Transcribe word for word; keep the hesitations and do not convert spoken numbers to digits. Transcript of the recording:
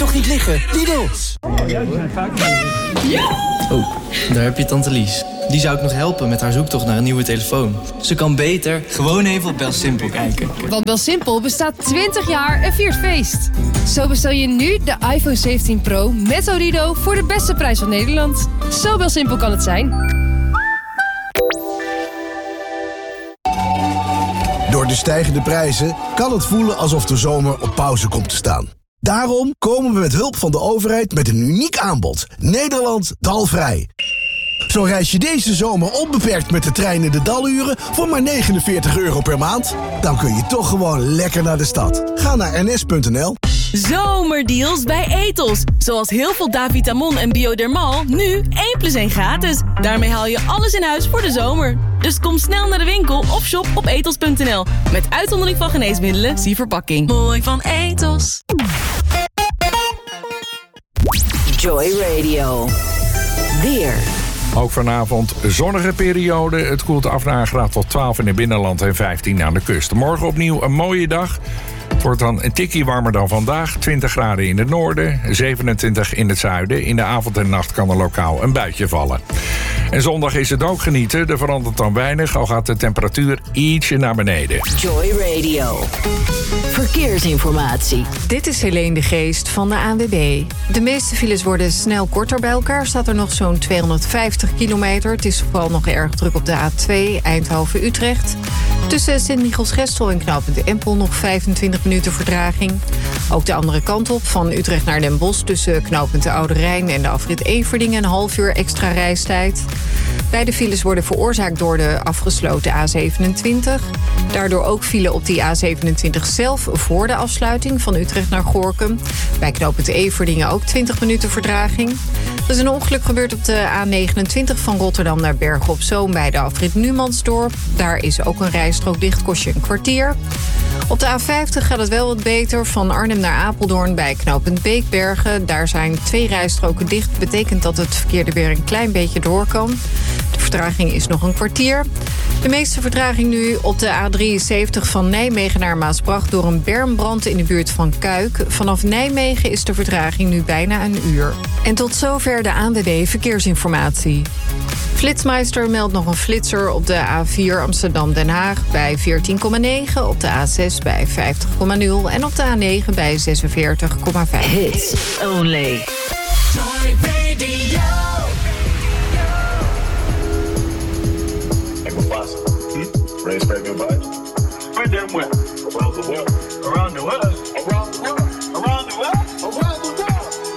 toch niet liggen? Lidl! Oh, daar heb je tante Lies. Die zou ik nog helpen met haar zoektocht naar een nieuwe telefoon. Ze kan beter gewoon even op BelSimpel kijken. Want BelSimpel bestaat twintig jaar en viert feest. Zo bestel je nu de iPhone zeventien Pro met Odido voor de beste prijs van Nederland. Zo BelSimpel kan het zijn. Door de stijgende prijzen kan het voelen alsof de zomer op pauze komt te staan. Daarom komen we met hulp van de overheid met een uniek aanbod. Nederland dalvrij. Zo reis je deze zomer onbeperkt met de trein in de daluren voor maar negenenveertig euro per maand. Dan kun je toch gewoon lekker naar de stad. Ga naar n s punt n l. Zomerdeals bij Ethos. Zoals heel veel Davitamon en Biodermal. Nu één plus één gratis. Daarmee haal je alles in huis voor de zomer. Dus kom snel naar de winkel of shop op ethos punt n l. Met uitzondering van geneesmiddelen, zie verpakking. Mooi van Ethos. Joy Radio. Weer. Ook vanavond zonnige periode. Het koelt af naar een graad tot twaalf in het binnenland en vijftien aan de kust. Morgen opnieuw een mooie dag. Het wordt dan een tikkie warmer dan vandaag. twintig graden in het noorden, zevenentwintig in het zuiden. In de avond en nacht kan er lokaal een buitje vallen. En zondag is het ook genieten. Er verandert dan weinig, al gaat de temperatuur ietsje naar beneden. Joy Radio. Verkeersinformatie. Dit is Helene de Geest van de A N W B. De meeste files worden snel korter. Bij elkaar staat er nog zo'n tweehonderdvijftig kilometer. Het is vooral nog erg druk op de A twee Eindhoven-Utrecht. Tussen Sint-Michiels-Gestel en knooppunt Empel nog vijfentwintig minuten vertraging. Ook de andere kant op, van Utrecht naar Den Bosch... tussen knooppunt de Oude Rijn en de afrit Everdingen... een half uur extra reistijd. Beide files worden veroorzaakt door de afgesloten A zevenentwintig. Daardoor ook file op die A zevenentwintig zelf voor de afsluiting van Utrecht naar Gorinchem. Bij knooppunt Everdingen ook twintig minuten vertraging. Er is een ongeluk gebeurd op de A negenentwintig van Rotterdam naar Bergen op Zoom bij de afrit Numansdorp. Daar is ook een rijstrook dicht, kost je een kwartier. Op de A vijftig gaat het wel wat beter. Van Arnhem naar Apeldoorn bij knooppunt Beekbergen. Daar zijn twee rijstroken dicht. Betekent dat het verkeer er weer een klein beetje door kan. De vertraging is nog een kwartier. De meeste vertraging nu op de A drieënzeventig van Nijmegen naar Maasbracht... door een bermbrand in de buurt van Kuik. Vanaf Nijmegen is de vertraging nu bijna een uur. En tot zover de A N W B Verkeersinformatie. Flitsmeister meldt nog een flitser op de A vier Amsterdam-Den Haag bij veertien komma negen... op de A zes bij vijftig komma nul en op de A negen bij zesenveertig komma vijf. Hits only. Joy Radio. Hey, Mufasa. Hmm? Ready to spread good vibes? Spread them where? Around the world. Around the world? Around